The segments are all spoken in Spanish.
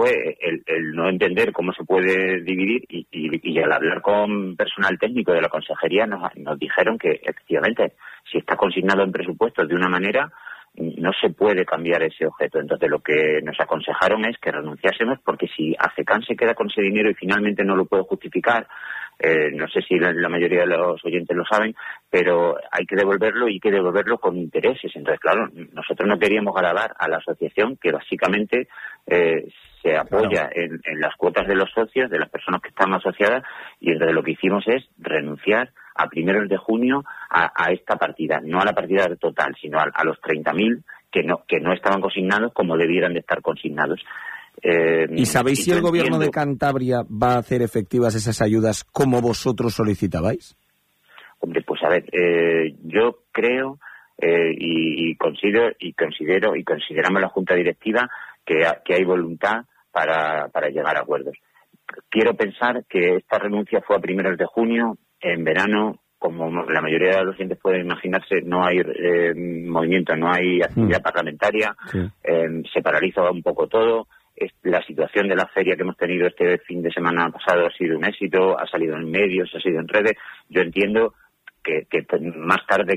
fue el no entender cómo se puede dividir y al hablar con personal técnico de la consejería nos dijeron que efectivamente si está consignado en presupuestos de una manera no se puede cambiar ese objeto. Entonces lo que nos aconsejaron es que renunciásemos, porque si ACECAN se queda con ese dinero y finalmente no lo puede justificar, no sé si la mayoría de los oyentes lo saben, pero hay que devolverlo y hay que devolverlo con intereses. Entonces, claro, nosotros no queríamos gravar a la asociación, que básicamente se apoya en las cuotas de los socios, de las personas que están asociadas, y entonces lo que hicimos es renunciar a primeros de junio a esta partida, no a la partida total, sino a los 30.000 que no estaban consignados como debieran de estar consignados. ¿Y sabéis si el gobierno de Cantabria va a hacer efectivas esas ayudas como vosotros solicitabais? Hombre, pues a ver, yo creo y consideramos la Junta Directiva que hay voluntad para llegar a acuerdos. Quiero pensar que esta renuncia fue a primeros de junio. En verano, como la mayoría de los oyentes pueden imaginarse, no hay movimiento, no hay actividad parlamentaria, se paraliza un poco todo. La situación de la feria que hemos tenido este fin de semana pasado ha sido un éxito, ha salido en medios, ha salido en redes. Yo entiendo que más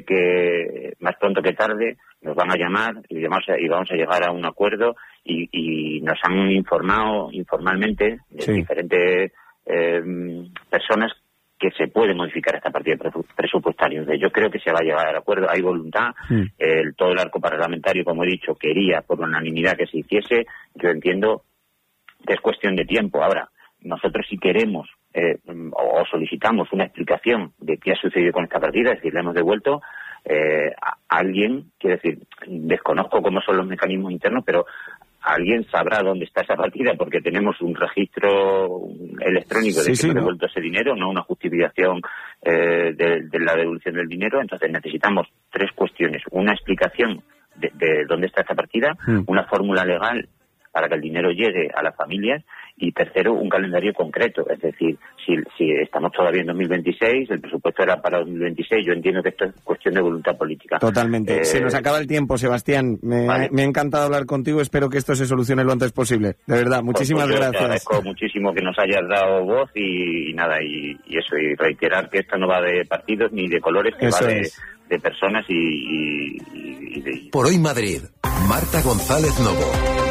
pronto que tarde nos van a llamar y vamos a llegar a un acuerdo y nos han informado informalmente de diferentes personas que se puede modificar esta partida presupuestaria. Yo creo que se va a llegar al acuerdo, hay voluntad, todo el arco parlamentario, como he dicho, quería por unanimidad que se hiciese. Yo entiendo que es cuestión de tiempo. Ahora, nosotros si queremos o solicitamos una explicación de qué ha sucedido con esta partida, es decir, le hemos devuelto a alguien, quiero decir, desconozco cómo son los mecanismos internos, pero alguien sabrá dónde está esa partida, porque tenemos un registro electrónico de que hemos devuelto ese dinero, no una justificación de la devolución del dinero. Entonces necesitamos tres cuestiones: una explicación de dónde está esta partida, una fórmula legal para que el dinero llegue a las familias, y tercero, un calendario concreto. Es decir, si estamos todavía en 2026, el presupuesto era para 2026, yo entiendo que esto es cuestión de voluntad política. Totalmente. Se nos acaba el tiempo, Sebastián. Me ha encantado hablar contigo, espero que esto se solucione lo antes posible. De verdad, muchísimas gracias. Te agradezco muchísimo que nos hayas dado voz y nada, y eso, y reiterar que esto no va de partidos ni de colores, que eso va de personas y de... Por Hoy Madrid, Marta González Novo.